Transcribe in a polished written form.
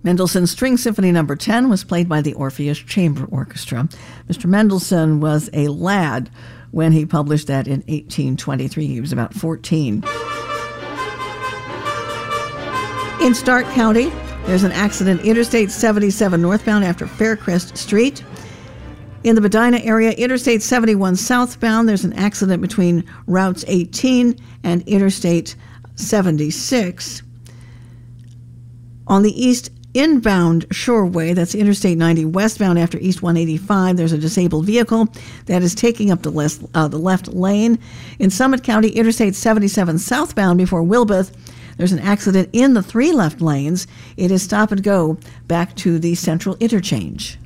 Mendelssohn's String Symphony No. 10 was played by the Orpheus Chamber Orchestra. Mr. Mendelssohn was a lad when he published that in 1823. He was about 14. In Stark County, there's an accident, Interstate 77 northbound after Faircrest Street. In the Medina area, Interstate 71 southbound, there's an accident between routes 18 and Interstate 76. On the east inbound Shoreway, that's Interstate 90 westbound after East 185, there's a disabled vehicle that is taking up the left lane. In Summit County, Interstate 77 southbound before Wilbeth, there's an accident in the 3 left lanes. It is stop and go back to the Central Interchange.